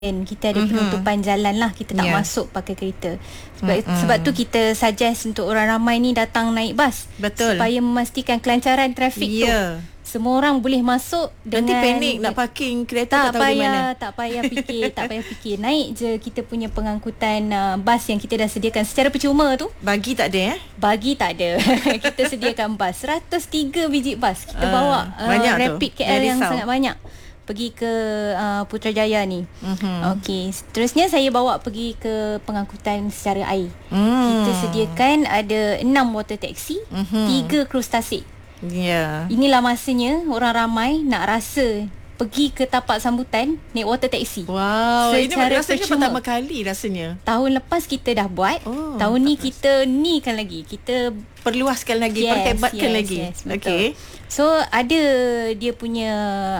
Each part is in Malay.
kita ada penutupan jalan lah, kita tak masuk pakai kereta. Sebab tu kita suggest untuk orang ramai ni datang naik bas. Betul. Supaya memastikan kelancaran trafik tu. Semua orang boleh masuk dengan... Nanti panik nak parking kereta tak tahu di mana. Tak payah fikir. Naik je kita punya pengangkutan bas yang kita dah sediakan secara percuma tu. Bagi tak ada Bagi tak ada. Kita sediakan bas 103 biji bas. Kita bawa Rapid KL yang sangat banyak pergi ke Putrajaya ni. Okey, seterusnya saya bawa pergi ke pengangkutan secara air. Kita sediakan ada 6 water taxi, 3 cruise tasik. Inilah masanya orang ramai nak rasa pergi ke tapak sambutan naik water taxi. Wow, ini rasanya percuma. pertama kali rasanya. Tahun lepas kita dah buat. Tahun ni kita nikan lagi. Kita perluaskan lagi, perhebatkan lagi. Okey. So ada dia punya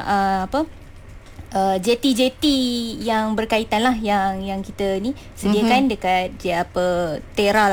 jeti-jeti yang berkaitan lah yang kita ni sediakan dekat Tera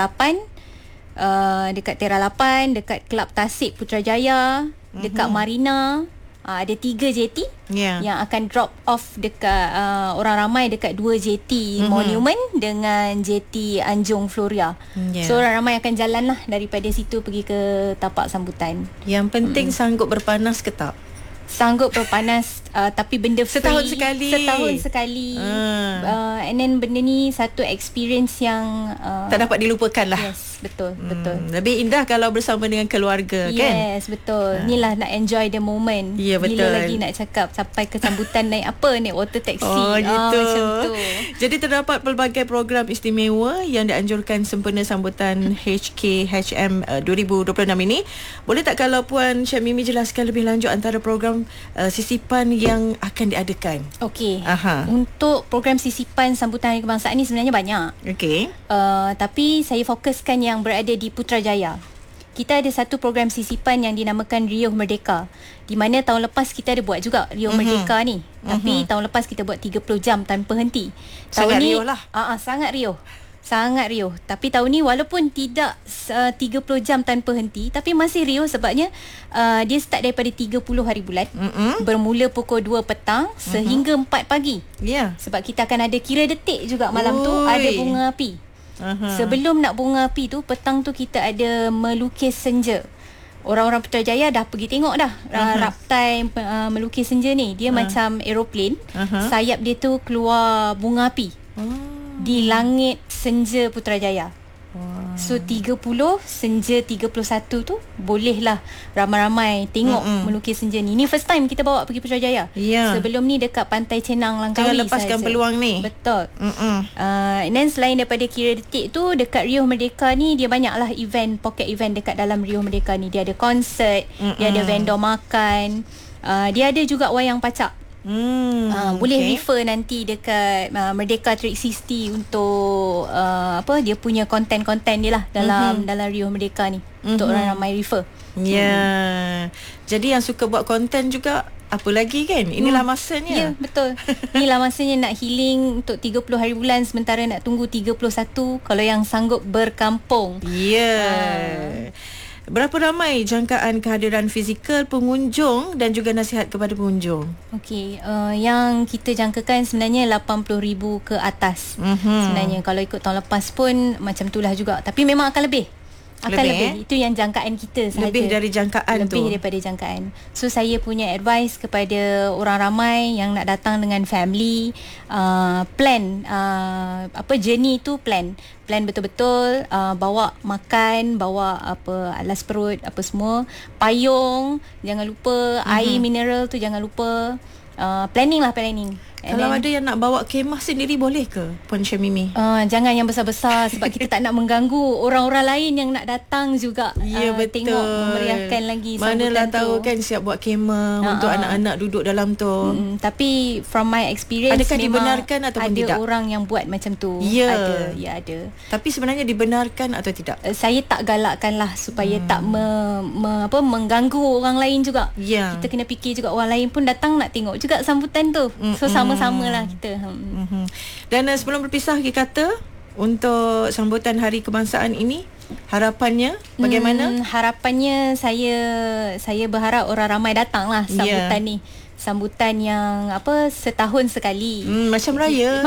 8, dekat Tera 8, dekat Kelab Tasik Putrajaya, dekat Marina. Ada 3 jeti yang akan drop off dekat orang ramai dekat 2 jeti Monument dengan jeti Anjung Floria. So orang ramai akan jalan lah daripada situ pergi ke tapak sambutan. Yang penting sanggup berpanas ke tak? Sanggup berpanas, tapi benda free. Setahun sekali. And then benda ni satu experience yang tak dapat dilupakan lah. Yes, betul. Lebih indah kalau bersama dengan keluarga, kan? Yes, betul. Inilah nak enjoy the moment. Ya, betul. Bila lagi nak cakap sampai ke sambutan naik naik water taxi. Gitu. Macam tu. Jadi terdapat pelbagai program istimewa yang dianjurkan sempena sambutan HKHM 2026 ini. Boleh tak kalau Puan Syamimi jelaskan lebih lanjut antara program sisipan yang akan diadakan? Okey. Untuk program sisipan sambutan Hari Kebangsaan ni sebenarnya banyak. Okey. Tapi saya fokuskan yang berada di Putrajaya. Kita ada satu program sisipan yang dinamakan Riuh Merdeka, di mana tahun lepas kita ada buat juga Riuh Merdeka ni. Tapi tahun lepas kita buat 30 jam tanpa henti. Sangat riuh lah. Sangat riuh. Tapi tahun ni walaupun tidak 30 jam tanpa henti, tapi masih riuh sebabnya dia start daripada 30 hari bulan, bermula pukul 2 petang sehingga 4 pagi. Sebab kita akan ada kira detik juga malam tu, ada bunga api. Sebelum nak bunga api tu, petang tu kita ada melukis senja. Orang-orang Putrajaya dah pergi tengok dah. Raptai melukis senja ni, dia macam aeroplane. Sayap dia tu keluar bunga api di langit senja Putrajaya. So 30 senja 31 tu bolehlah ramai-ramai tengok melukis senja ni. Ini first time kita bawa pergi Putrajaya. Sebelum ni dekat Pantai Cenang Langkawi. Jangan lepaskan peluang ni. Betul. And then selain daripada kira detik tu, dekat Riuh Merdeka ni dia banyaklah event, pocket event dekat dalam Riuh Merdeka ni. Dia ada konsert, dia ada vendor makan, dia ada juga wayang pacak. Boleh refer nanti dekat Merdeka 360 untuk dia punya konten-konten dia lah dalam Riuh Merdeka ni, untuk orang ramai refer. Jadi yang suka buat konten juga, apa lagi kan? Inilah masanya. Ya, betul. Inilah masanya nak healing untuk 30 hari bulan, sementara nak tunggu 31 kalau yang sanggup berkampung. Berapa ramai jangkaan kehadiran fizikal pengunjung dan juga nasihat kepada pengunjung? Okey, yang kita jangkakan sebenarnya 80,000 ke atas. Sebenarnya kalau ikut tahun lepas pun macam itulah juga, tapi memang akan lebih. Lebih. Itu yang jangkaan kita sahaja. Lebih dari jangkaan tu. Lebih daripada jangkaan. So saya punya advice kepada orang ramai yang nak datang dengan family, plan journey tu plan betul-betul, bawa makan, bawa alas perut, apa semua, payung jangan lupa, air mineral tu jangan lupa. Planning. Kalau ada yang nak bawa kemah sendiri, boleh ke Puan Syamimi? Jangan yang besar-besar sebab kita tak nak mengganggu orang-orang lain yang nak datang juga. Betul. Tengok memeriahkan lagi sambutan. Manalah tahu kan siap buat kemah untuk anak-anak duduk dalam tu. Tapi from my experience, adakah dibenarkan ataupun tidak? Ada orang yang buat macam tu. Ada. Tapi sebenarnya dibenarkan atau tidak? Saya tak galakkan lah supaya tak mengganggu orang lain juga. Kita kena fikir juga orang lain pun datang nak tengok juga sambutan tu. So sama-sama lah kita. Dan sebelum berpisah, kita kata untuk sambutan Hari Kebangsaan ini, harapannya bagaimana? Harapannya saya berharap orang ramai datang lah sambutan ni. sambutan yang setahun sekali. Macam raya.